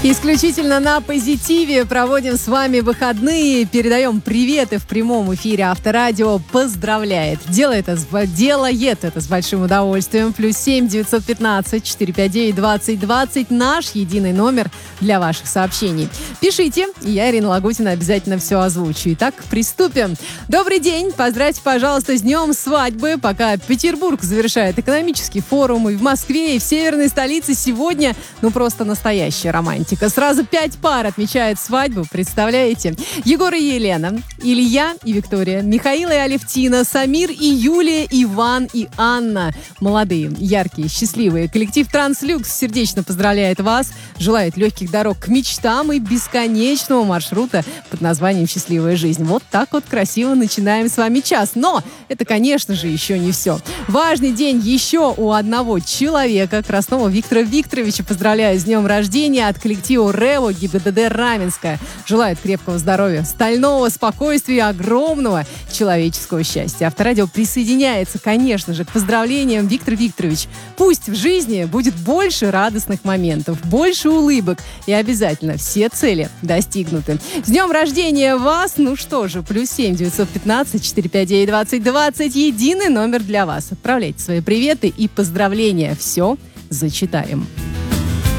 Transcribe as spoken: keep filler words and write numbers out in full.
Исключительно на позитиве проводим с вами выходные. Передаем приветы в прямом эфире. Авторадио поздравляет. Делает это, делает это с большим удовольствием. Плюс семь девятьсот пятнадцать четыреста пятьдесят девять двадцать двадцать. Наш единый номер для ваших сообщений. Пишите, и я, Ирина Лагутина, обязательно все озвучу. Итак, приступим. Добрый день. Поздравьте, пожалуйста, с днем свадьбы. Пока Петербург завершает экономический форум, и в Москве, и в северной столице сегодня, ну, просто настоящая романтика. Сразу пять пар отмечают свадьбу, представляете? Егор и Елена, Илья и Виктория, Михаил и Алевтина, Самир и Юлия, Иван и Анна. Молодые, яркие, счастливые. Коллектив «Транслюкс» сердечно поздравляет вас, желает легких дорог к мечтам и бесконечного маршрута под названием «Счастливая жизнь». Вот так вот красиво начинаем с вами час. Но это, конечно же, еще не все. Важный день еще у одного человека, Краснова Виктора Викторовича. Поздравляю с днем рождения от коллектива РЭО ГИБДД Раменская. Желает крепкого здоровья, стального спокойствия и огромного человеческого счастья. Авторадио присоединяется, конечно же, к поздравлениям. Виктор Викторович, пусть в жизни будет больше радостных моментов, больше улыбок, и обязательно все цели достигнуты. С днем рождения вас! Ну что же, плюс семь девятьсот пятнадцать четыреста пятьдесят девять двадцать двадцать. Единый номер для вас. Отправляйте свои приветы и поздравления. Все зачитаем.